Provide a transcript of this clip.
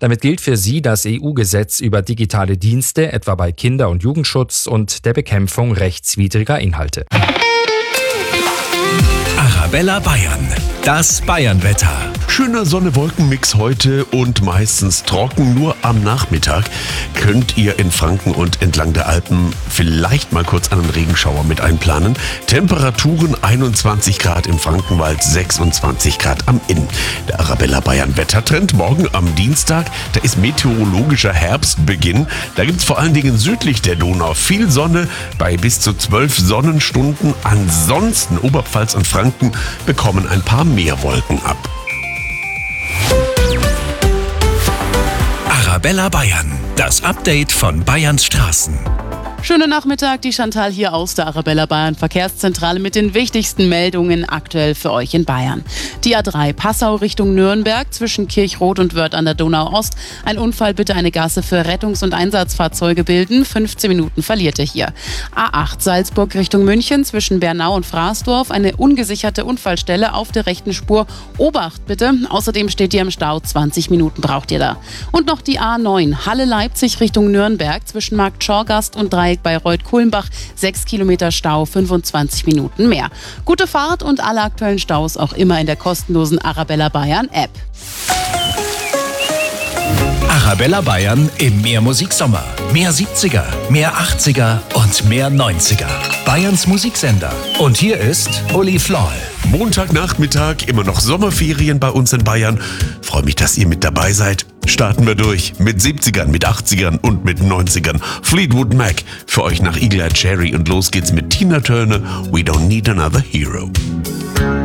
Damit gilt für sie das EU-Gesetz über digitale Dienste, etwa bei Kinder- und Jugendschutz und der Bekämpfung rechtswidriger Inhalte. Arabella Bayern, das Bayernwetter. Schöner Sonne-Wolken-Mix heute und meistens trocken. Nur am Nachmittag könnt ihr in Franken und entlang der Alpen vielleicht mal kurz einen Regenschauer mit einplanen. Temperaturen 21 Grad im Frankenwald, 26 Grad am Inn. Der Arabella Bayern Wettertrend morgen am Dienstag, da ist meteorologischer Herbstbeginn. Da gibt es vor allen Dingen südlich der Donau viel Sonne bei bis zu 12 Sonnenstunden. Ansonsten Oberpfalz und Franken bekommen ein paar mehr Wolken ab. Arabella Bayern, das Update von Bayerns Straßen. Schönen Nachmittag, die Chantal hier aus der Arabella Bayern Verkehrszentrale mit den wichtigsten Meldungen aktuell für euch in Bayern. Die A3 Passau Richtung Nürnberg zwischen Kirchroth und Wörth an der Donau Ost. Ein Unfall, bitte eine Gasse für Rettungs- und Einsatzfahrzeuge bilden. 15 Minuten verliert ihr hier. A8 Salzburg Richtung München zwischen Bernau und Fraßdorf. Eine ungesicherte Unfallstelle auf der rechten Spur. Obacht bitte. Außerdem steht ihr im Stau. 20 Minuten braucht ihr da. Und noch die A9 Halle Leipzig Richtung Nürnberg zwischen Markt Schorgast und Dreieck bei Reuth-Kulmbach. 6 Kilometer Stau, 25 Minuten mehr. Gute Fahrt und alle aktuellen Staus auch immer in der kostenlosen Arabella Bayern App. Arabella Bayern im Mehr-Musik-Sommer. Mehr 70er, mehr 80er und mehr 90er. Bayerns Musiksender. Und hier ist Uli Floll. Montagnachmittag, immer noch Sommerferien bei uns in Bayern. Freue mich, dass ihr mit dabei seid. Starten wir durch mit 70ern, mit 80ern und mit 90ern. Fleetwood Mac für euch nach Eagle Eye Cherry und los geht's mit Tina Turner. We don't need another hero.